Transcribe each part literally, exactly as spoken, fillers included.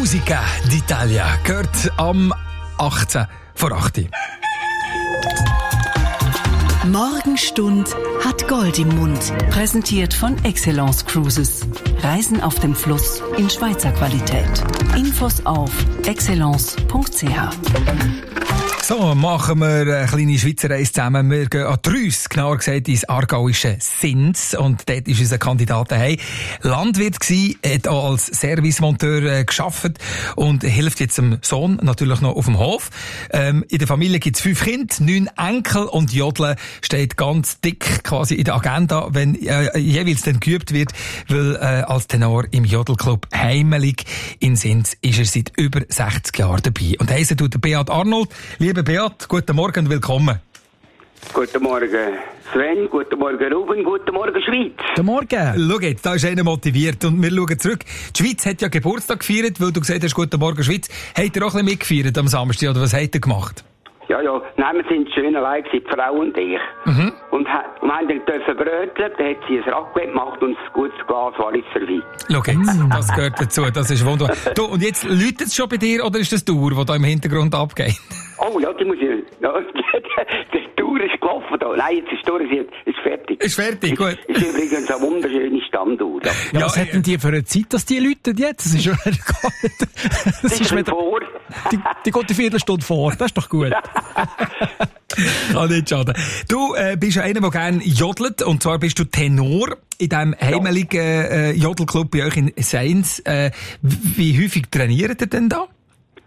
Musica d'Italia gehört am achtzehn vor acht. Morgenstund hat Gold im Mund. Präsentiert von Excellence Cruises. Reisen auf dem Fluss in Schweizer Qualität. Infos auf excellence punkt c h. So, machen wir eine kleine Schweizer Reise zusammen. Wir gehen an Trüss, genauer gesagt ins aargauische Sins. Und dort ist unser Kandidat daheim. Landwirt gsi, hat auch als Servicemonteur äh, gearbeitet und hilft jetzt dem Sohn natürlich noch auf dem Hof. Ähm, in der Familie gibt es fünf Kinder, neun Enkel und Jodeln steht ganz dick quasi in der Agenda, wenn äh, jeweils dann geübt wird, weil äh, als Tenor im Jodelclub Heimelig in Sins ist er seit über sechzig Jahren dabei. Und heissen tut der Beat Arnold. Liebe Beat, guten Morgen und willkommen. Guten Morgen Sven, guten Morgen Ruben, guten Morgen Schweiz. Guten Morgen. Schau jetzt, da ist einer motiviert und wir schauen zurück. Die Schweiz hat ja Geburtstag gefeiert, weil du gesagt hast, guten Morgen Schweiz. Habt ihr auch ein bisschen mitgefeiert am Samstag oder was habt ihr gemacht? Ja, ja, nein, wir sind schön allein gewesen, die Frau und ich. Mhm. Und, ha- und haben dann dürfen bröteln, dann hat sie ein Raclette gemacht und ein gutes Glas Wallis serviert. Schau jetzt, das gehört dazu, das ist wunderbar. Du, und jetzt läutet es schon bei dir oder ist das die Uhr, die da im Hintergrund abgeht? Oh ja, die muss ich... Ja, die Tour ist gelaufen da. Nein, jetzt ist die Tour, sie ist fertig. Ist fertig, gut. Ist, ist übrigens eine wunderschöne Standuhr. Ja, Ja, was Ja, hätten die für eine Zeit, dass die läuten jetzt? Das ist schon gar nicht... Das das ist ist wieder, vor. die, die geht eine Viertelstunde vor, das ist doch gut. Kann nicht schaden. Du äh, bist ja einer, der gerne jodelt, und zwar bist du Tenor in diesem heimeligen äh, Jodelclub bei euch in Sins. Äh, wie häufig trainiert ihr denn da?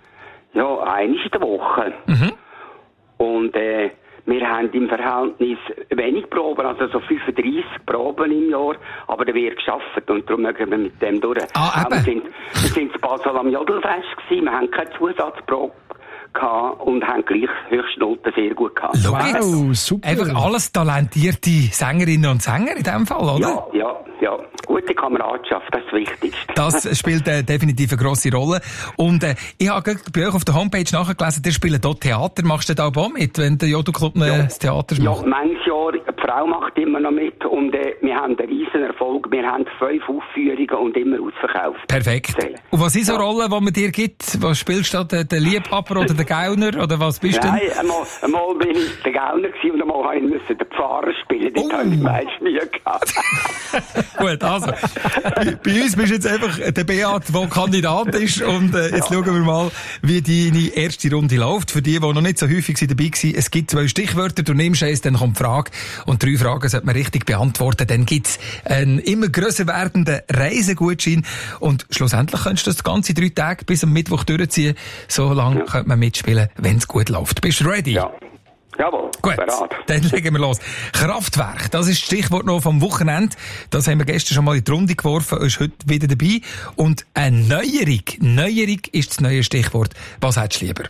Ja, einmal in der Woche. Mhm. Und äh, wir haben im Verhältnis wenig Proben, also so fünfunddreissig Proben im Jahr, aber da wird geschafft und darum mögen wir mit dem durch. Ah, eben. Wir sind, wir sind in Basel am Jodelfest gewesen, wir haben keine Zusatzprobe gehabt und haben gleich Höchstnoten sehr gut gehabt. Schau Wow, jetzt. super. Einfach alles talentierte Sängerinnen und Sänger in diesem Fall, oder? Ja, ja, ja. Gute Kameradschaft, das ist das Wichtigste. Das spielt äh, definitiv eine grosse Rolle. Und äh, ich habe gerade bei euch auf der Homepage nachgelesen, ihr spielt hier Theater. Machst du da auch mit, wenn der Jodelclub äh, Ja. das Theater Ja, macht? manches Jahr, die Frau macht immer noch mit und äh, wir haben einen riesen Erfolg. Wir haben fünf Aufführungen und immer ausverkauft. Perfekt. Und was sind so Ja. Rollen, die man dir gibt? Was spielst du? Der, der Liebhaber oder der Gauner? Oder was bist du? Nein, einmal, einmal bin ich der Gauner gewesen und einmal habe ich müssen den Pfarrer spielen. Dort Oh. habe ich die meiste Mühe gehabt. Gut, also, bei, bei uns bist du jetzt einfach der Beat, der Kandidat ist. Und äh, jetzt schauen wir mal, wie deine erste Runde läuft. Für die, die noch nicht so häufig dabei waren, es gibt zwei Stichwörter, du nimmst eins, dann kommt die Frage. Und drei Fragen sollte man richtig beantworten. Dann gibt's einen immer grösser werdenden Reisegutschein. Und schlussendlich könntest du das ganze drei Tage bis am Mittwoch durchziehen. So lange ja. könnte man mitspielen, wenn es gut läuft. Bist du ready? Ja. Jawohl, Gut, bereit. dann legen wir los. Kraftwerk, das ist das Stichwort noch vom Wochenende. Das haben wir gestern schon mal in die Runde geworfen, ist heute wieder dabei. Und eine Neuerung, Neuerung ist das neue Stichwort. Was hättest du lieber?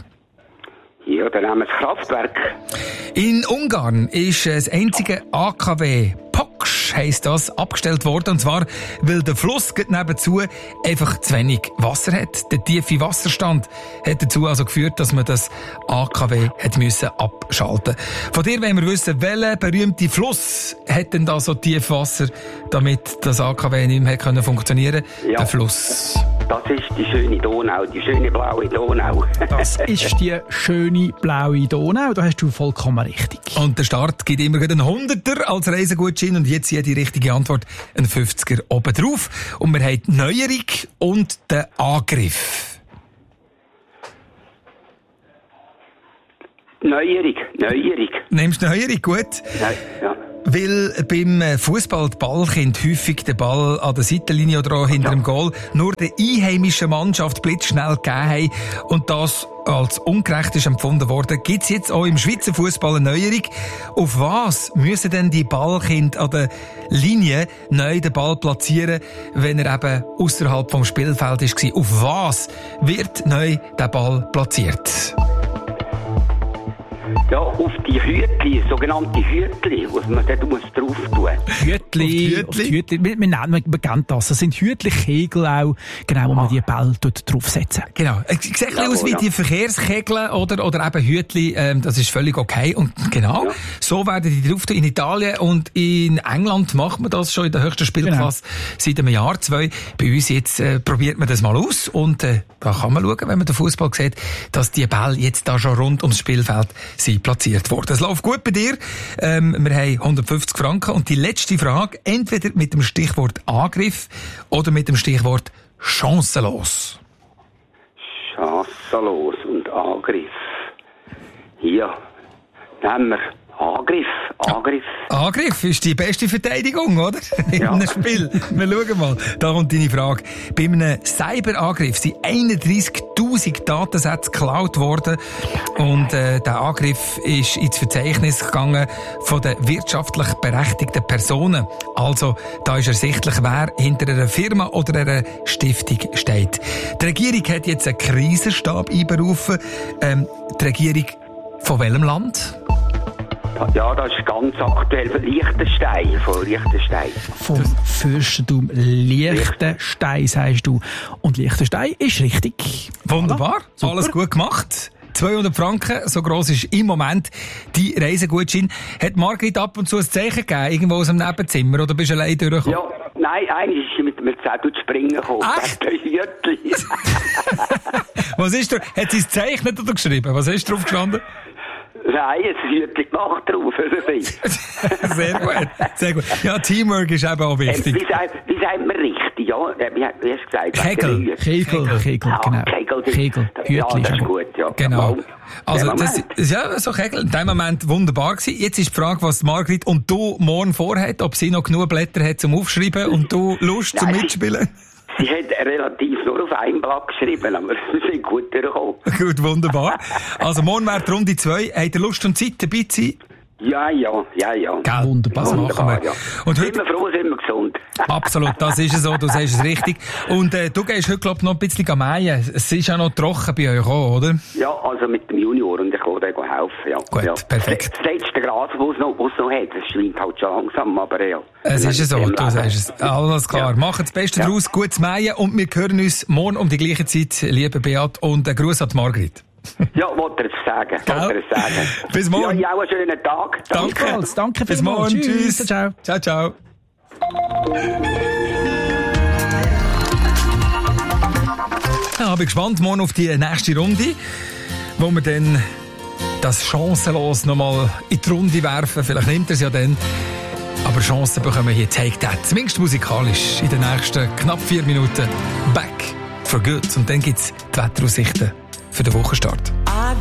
Ja, dann haben wir das Kraftwerk. In Ungarn ist das einzige A K W Poksch, heisst das, abgestellt worden. Und zwar, weil der Fluss nebenzu einfach zu wenig Wasser hat. Der tiefe Wasserstand hat dazu also geführt, dass man das A K W hat müssen abschalten. Von dir wollen wir wissen, welcher berühmte Fluss hat denn da so tief Wasser, damit das A K W nicht mehr hat funktionieren können? Ja. Der Fluss. Das ist die schöne Donau, die schöne blaue Donau. Das ist die schöne blaue Donau, da hast du vollkommen richtig. Und der Start gibt immer einen Hunderter als Reisegutschein und jetzt hier die richtige Antwort, ein fünfziger oben drauf. Und wir haben die Neuerung und den Angriff. Neuerung, Neuerung. Nimmst du Neuerung, gut? Neu, ja. Weil beim Fußball die Ballkind häufig den Ball an der Seitenlinie oder auch hinter dem Goal nur der einheimischen Mannschaft blitzschnell gegeben haben und das als ungerecht ist empfunden worden, gibt es jetzt auch im Schweizer Fußball eine Neuerung. Auf was müssen denn die Ballkind an der Linie neu den Ball platzieren, wenn er eben außerhalb vom Spielfeld war? Auf was wird neu der Ball platziert? Ja, auf die Hütli, sogenannte Hütli, was man dort muss drauf tun. Hütli, Hütli. Auf die Hütli. Wir, wir, nennen, wir, wir kennen das. Das sind Hütli-Kegel auch, genau, wo man die Bälle draufsetzen. Genau. Es sieht ein bisschen aus wie die Verkehrskegel oder, oder eben Hütli. Ähm, das ist völlig okay. Und genau, ja. so werden die drauf tun. In Italien und in England macht man das schon in der höchsten Spielklasse genau. seit einem Jahr, zwei. Bei uns jetzt äh, probiert man das mal aus. Und äh, da kann man schauen, wenn man den Fußball sieht, dass die Bälle jetzt da schon rund ums Spielfeld sind platziert worden. Es läuft gut bei dir. Ähm, wir haben hundertfünfzig Franken. Und die letzte Frage, entweder mit dem Stichwort Angriff oder mit dem Stichwort chancenlos. Chancenlos und Angriff. Ja, nehmen wir Angriff. Angriff. Angriff ist die beste Verteidigung, oder? In ja. einem Spiel. Wir schauen mal. Da kommt deine Frage. Bei einem Cyberangriff sind einunddreissigtausend Datensätze geklaut worden. Und äh, der Angriff ist ins Verzeichnis gegangen von den wirtschaftlich berechtigten Personen. Also, da ist ersichtlich, wer hinter einer Firma oder einer Stiftung steht. Die Regierung hat jetzt einen Krisenstab einberufen. Ähm, die Regierung von welchem Land? Ja, das ist ganz aktuell von Liechtenstein. Von Liechtenstein. Vom Fürstentum Liechtenstein, sagst du. Und Liechtenstein ist richtig. Wunderbar. Voilà. Alles gut gemacht. zweihundert Franken, so gross ist im Moment die Reisegutschein. Hat Margrit ab und zu ein Zeichen gegeben, irgendwo aus dem Nebenzimmer, oder bist du allein durchgekommen? Ja, nein, eigentlich ist sie mit dem Zettel zu springen gekommen. Echt? Was ist da? Hat sie es gezeichnet oder geschrieben? Was ist drauf gestanden? Nein, jetzt wird die Nacht drauf. Sehr gut, sehr gut. Ja, Teamwork ist eben auch wichtig. Wie sagt, wie sagt man richtig, ja? Wie hast du gesagt? Kegel, Kegel, Kegel, genau. Kegel, Kegel, ja, das ist gut, ja. Genau. Also, das ist ja so Kegel, in dem Moment wunderbar gewesen. Jetzt ist die Frage, was Margrit und du morgen vorhat, ob sie noch genug Blätter hat zum Aufschreiben und du Lust zum Mitspielen? Sie hat relativ nur auf ein Blatt geschrieben, aber wir sind gut durchgekommen. Gut, wunderbar. Also morgen wäre die Runde zwei. Habt ihr Lust und Zeit dabei zu sein? Ja, ja, ja, ja. Gell, wunderbar, das machen wir. Ja. Und heute... Sind wir froh, sind wir gesund. Absolut, das ist es so, du sagst es richtig. Und äh, du gehst heute, glaube ich, noch ein bisschen am Mähen. Es ist ja noch trocken bei euch auch, oder? Ja, also mit dem Junior und ich kann dir helfen. Ja. Gut, ja. perfekt. Das letzte Gras, das es noch, noch hat, das schwingt halt schon langsam, aber ja. Es ist so, du sagst es. Alles klar. Ja. Macht das Beste ja. daraus, gutes Mähen und wir hören uns morgen um die gleiche Zeit, liebe Beat, und einen Gruß an die Margrit. Ja, wollte er es sagen. Wollte er es sagen. Bis morgen. Ja, auch einen schönen Tag. Danke. Danke, Danke bis morgen. Tschüss. Tschüss. Ciao, ciao. Ciao, ciao. Ja, bin gespannt morgen auf die nächste Runde, wo wir dann das chancenlos nochmal in die Runde werfen. Vielleicht nimmt er es ja dann. Aber Chancen bekommen wir hier Take That. Zumindest musikalisch in den nächsten knapp vier Minuten. Back for good. Und dann gibt es die Wetteraussichten für den Wochenstart.